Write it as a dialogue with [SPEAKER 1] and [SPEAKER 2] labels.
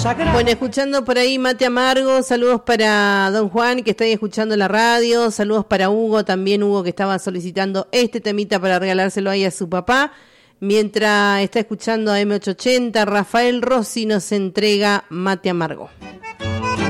[SPEAKER 1] sagrado.
[SPEAKER 2] Bueno, escuchando por ahí Mate Amargo, saludos para don Juan que está ahí escuchando la radio, saludos para Hugo, también Hugo que estaba solicitando este temita para regalárselo ahí a su papá. Mientras está escuchando a M880, Rafael Rossi nos entrega Mate Amargo.